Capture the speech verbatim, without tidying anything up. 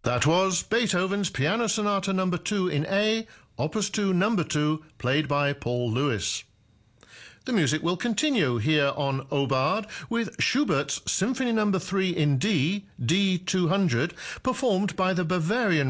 That was Beethoven's Piano Sonata number two in A, Opus two number two, played by Paul Lewis. The music will continue here on Obard with Schubert's Symphony number three in D, D two hundred, performed by the Bavarian